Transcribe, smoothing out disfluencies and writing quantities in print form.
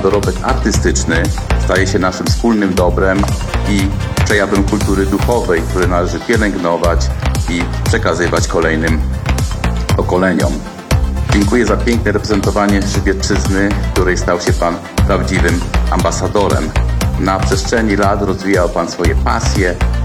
dorobek artystyczny staje się naszym wspólnym dobrem i przejawem kultury duchowej, który należy pielęgnować i przekazywać kolejnym pokoleniom. Dziękuję za piękne reprezentowanie Żywiecczyzny, której stał się Pan prawdziwym ambasadorem. Na przestrzeni lat rozwijał Pan swoje pasje